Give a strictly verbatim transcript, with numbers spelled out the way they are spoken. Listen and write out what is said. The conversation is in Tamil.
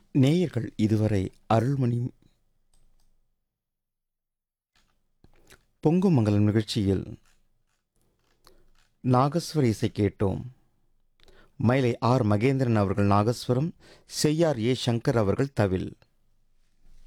நேயர்கள் இதுவரை அருள்மணி பொங்கு மங்கலம் நிகழ்ச்சியில் நாகஸ்வர இசை கேட்டோம். மயிலை ஆர் மகேந்திரன் அவர்கள் நாகஸ்வரம், செய்யார் ஏ சங்கர் அவர்கள் தவில்.